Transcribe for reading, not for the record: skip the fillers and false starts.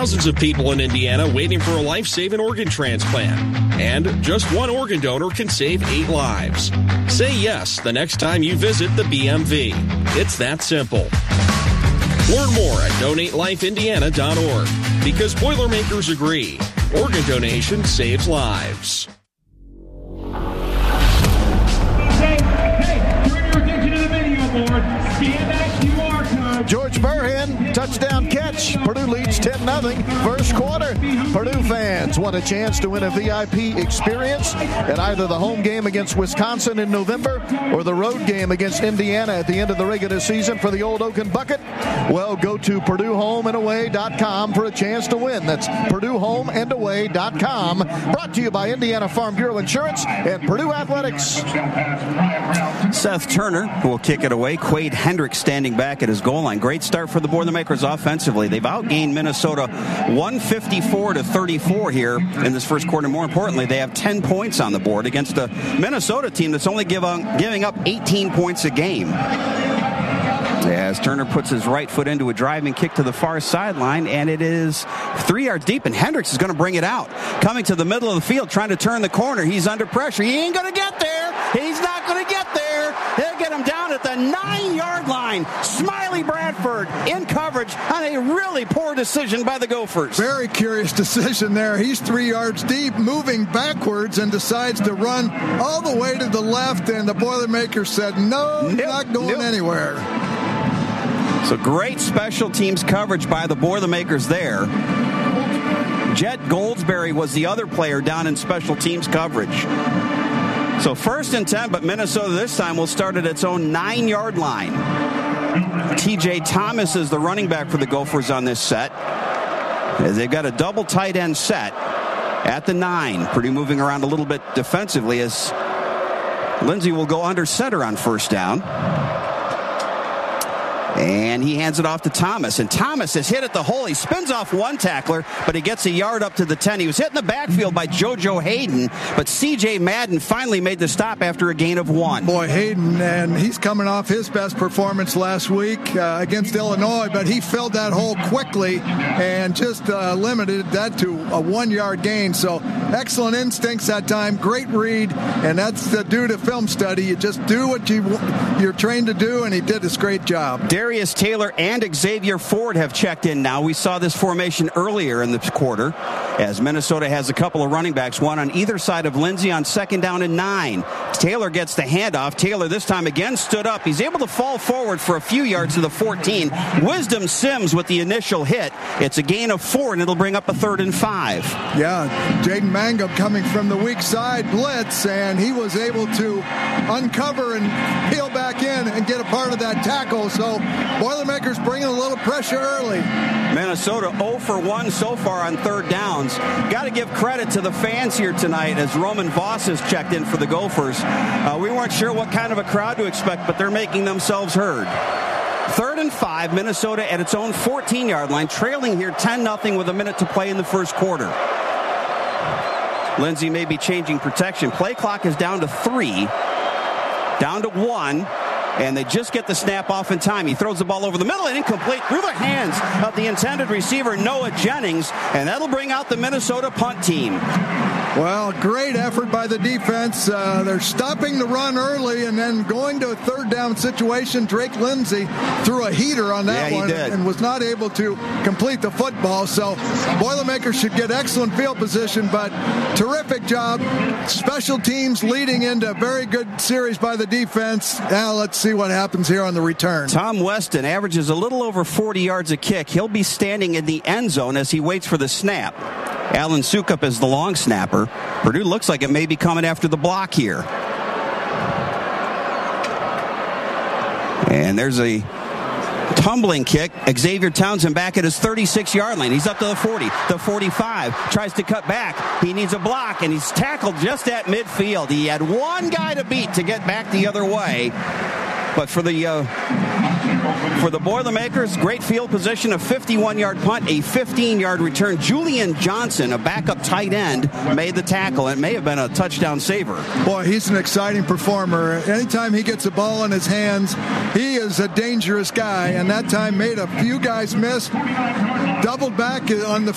thousands of people in Indiana waiting for a life-saving organ transplant. And just one organ donor can save 8 lives. Say yes the next time you visit the BMV. It's that simple. Learn more at donatelifeindiana.org. Because Boilermakers agree. Organ donation saves lives. George Burhan, touchdown catch. Purdue leads 10-0. First quarter. Purdue fans want a chance to win a VIP experience at either the home game against Wisconsin in November or the road game against Indiana at the end of the regular season for the Old Oaken Bucket. Well, go to PurdueHomeAndAway.com for a chance to win. That's PurdueHomeAndAway.com. Brought to you by Indiana Farm Bureau Insurance and Purdue Athletics. Seth Turner will kick it away. Quade Hendricks standing back at his goal line. Great start for the Boilermakers offensively. They've outgained Minnesota 154-34 here in this first quarter. More importantly, they have 10 points on the board against a Minnesota team that's only giving up 18 points a game. As Turner puts his right foot into a driving kick to the far sideline, and it is 3 yards deep, and Hendricks is going to bring it out. Coming to the middle of the field, trying to turn the corner. He's under pressure. He ain't going to get there. He's not going to get there. They'll get him down at the 9-yard line. Smiley Bradford in coverage on a really poor decision by the Gophers. Very curious decision there. He's 3 yards deep, moving backwards, and decides to run all the way to the left, and the Boilermakers said, no, not going anywhere. So great special teams coverage by the Boilermakers there. Jet Goldsberry was the other player down in special teams coverage. So 1st and 10, but Minnesota this time will start at its own 9-yard line. TJ Thomas is the running back for the Gophers on this set. As they've got a double tight end set at the 9. Purdue moving around a little bit defensively as Lindsey will go under center on first down. And he hands it off to Thomas. And Thomas is hit at the hole. He spins off one tackler, but he gets a yard up to the 10. He was hit in the backfield by JoJo Hayden, but C.J. Madden finally made the stop after a gain of 1. Boy, Hayden, and he's coming off his best performance last week against Illinois, but he filled that hole quickly and just limited that to a 1-yard gain. So excellent instincts that time, great read, and that's due to film study. You just do what you're trained to do, and he did this great job. Darius Taylor and Xavier Ford have checked in now. We saw this formation earlier in the quarter as Minnesota has a couple of running backs, one on either side of Lindsey on 2nd down and 9. Taylor gets the handoff. Taylor this time again stood up. He's able to fall forward for a few yards to the 14. Wisdom Sims with the initial hit. It's a gain of 4, and it'll bring up a 3rd and 5. Yeah, Jaden Mangum coming from the weak side blitz, and he was able to uncover and peel back in and get a part of that tackle. So Boilermakers bringing a little pressure early. Minnesota 0 for 1 so far on 3rd downs. Got to give credit to the fans here tonight as Roman Voss has checked in for the Gophers. We weren't sure what kind of a crowd to expect, but they're making themselves heard. 3rd and 5, Minnesota at its own 14-yard line, trailing here 10-0 with a minute to play in the first quarter. Lindsey may be changing protection. Play clock is down to 3, down to 1. And they just get the snap off in time. He throws the ball over the middle and incomplete through the hands of the intended receiver, Noah Jennings. And that'll bring out the Minnesota punt team. Well, great effort by the defense. They're stopping the run early and then going to a 3rd down situation. Drake Lindsey threw a heater on that one and was not able to complete the football. So Boilermakers should get excellent field position, but terrific job. Special teams leading into a very good series by the defense. Now let's see what happens here on the return. Tom Weston averages a little over 40 yards a kick. He'll be standing in the end zone as he waits for the snap. Alan Sukup is the long snapper. Purdue looks like it may be coming after the block here. And there's a tumbling kick. Xavier Townsend back at his 36-yard line. He's up to the 40, the 45. Tries to cut back. He needs a block, and he's tackled just at midfield. He had one guy to beat to get back the other way. But for the Boilermakers, great field position, a 51-yard punt, a 15-yard return. Julian Johnson, a backup tight end, made the tackle. It may have been a touchdown saver. Boy, he's an exciting performer. Anytime he gets a ball in his hands, he is a dangerous guy. And that time made a few guys miss, doubled back on the